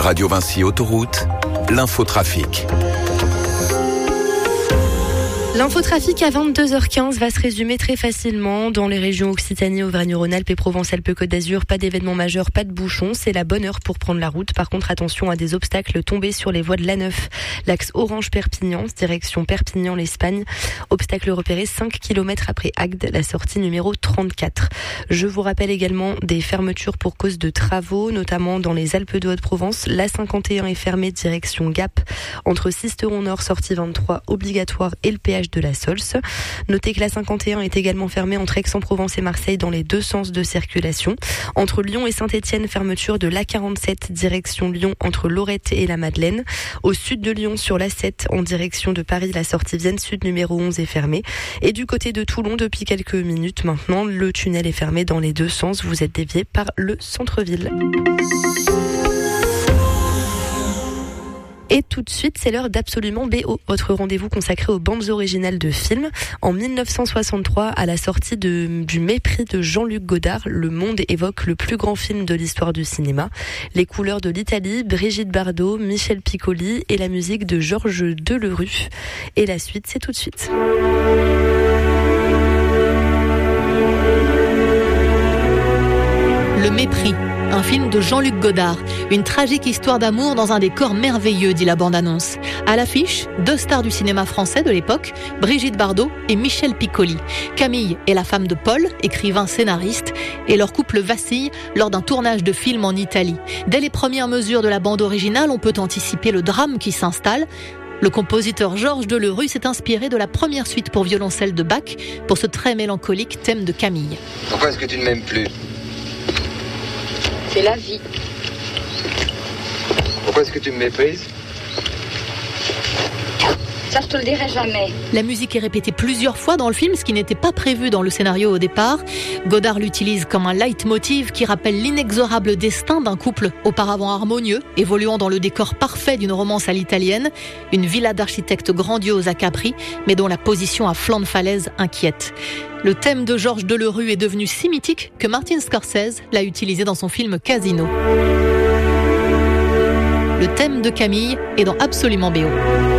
Radio Vinci Autoroute, l'infotrafic. L'infotrafic à 22h15 va se résumer très facilement dans les régions Occitanie, Auvergne-Rhône-Alpes et Provence-Alpes-Côte d'Azur. Pas d'événements majeurs, pas de bouchons. C'est la bonne heure pour prendre la route. Par contre, attention à des obstacles tombés sur les voies de l'A9. L'axe Orange-Perpignan, direction Perpignan-l'Espagne. Obstacle repéré 5 km après Agde, la sortie numéro 34. Je vous rappelle également des fermetures pour cause de travaux, notamment dans les Alpes de Haute-Provence. L'A51 est fermée direction Gap, entre Sisteron-Nord, sortie 23, obligatoire, et le péage de la Sols. Notez que la 51 est également fermée entre Aix-en-Provence et Marseille dans les deux sens de circulation. Entre Lyon et Saint-Étienne, fermeture de l'A47 direction Lyon entre Lorette et la Madeleine. Au sud de Lyon sur l'A7 en direction de Paris, la sortie Vienne Sud numéro 11 est fermée. Et du côté de Toulon, depuis quelques minutes maintenant, le tunnel est fermé dans les deux sens. Vous êtes dévié par le centre-ville. Et tout de suite, c'est l'heure d'Absolument BO, votre rendez-vous consacré aux bandes originales de films. En 1963, à la sortie du Mépris de Jean-Luc Godard, le monde évoque le plus grand film de l'histoire du cinéma. Les couleurs de l'Italie, Brigitte Bardot, Michel Piccoli et la musique de Georges Delerue. Et la suite, c'est tout de suite. Le Mépris, un film de Jean-Luc Godard. Une tragique histoire d'amour dans un décor merveilleux, dit la bande-annonce. À l'affiche, deux stars du cinéma français de l'époque, Brigitte Bardot et Michel Piccoli. Camille est la femme de Paul, écrivain scénariste, et leur couple vacille lors d'un tournage de film en Italie. Dès les premières mesures de la bande originale, on peut anticiper le drame qui s'installe. Le compositeur Georges Delerue s'est inspiré de la première suite pour violoncelle de Bach pour ce très mélancolique thème de Camille. Pourquoi est-ce que tu ne m'aimes plus ? C'est la vie. Pourquoi est-ce que tu me méprises ? Ça, je te le dirai jamais. La musique est répétée plusieurs fois dans le film, ce qui n'était pas prévu dans le scénario au départ. Godard l'utilise comme un leitmotiv qui rappelle l'inexorable destin d'un couple auparavant harmonieux, évoluant dans le décor parfait d'une romance à l'italienne, une villa d'architecte grandiose à Capri, mais dont la position à flanc de falaise inquiète. Le thème de Georges Delerue est devenu si mythique que Martin Scorsese l'a utilisé dans son film Casino. Le thème de Camille est dans Absolument BO.